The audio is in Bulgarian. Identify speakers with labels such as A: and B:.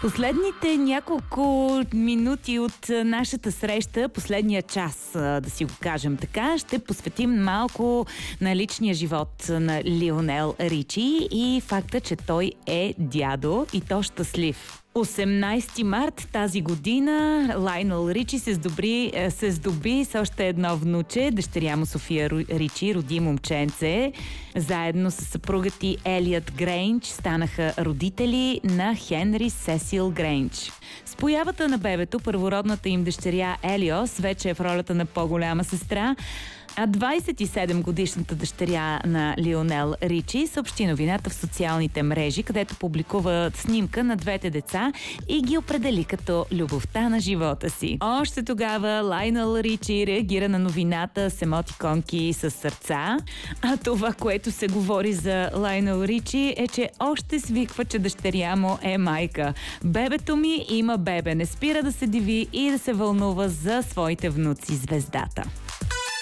A: Последните няколко минути от нашата среща, последния час, да си го кажем така, ще посветим малко на личния живот на Лионел Ричи и факта, че той е дядо и то щастлив. 18 март тази година Лайонел Ричи се здоби с още едно внуче. Дъщеря му София Ричи роди момченце. Заедно с съпругът ти Елиот Грейнч станаха родители на Хенри Сесил Грейнч. С появата на бебето, първородната им дъщеря Елиос вече е в ролята на по-голяма сестра, а 27-годишната дъщеря на Лионел Ричи съобщи новината в социалните мрежи, където публикува снимка на двете деца и ги определи като любовта на живота си. Още тогава Лайонел Ричи реагира на новината с емотиконки с сърца. А това, което се говори за Лайонел Ричи, е, че още свиква, че дъщеря му е майка. Бебето ми има бебе. Не спира да се диви и да се вълнува за своите внуци, звездата.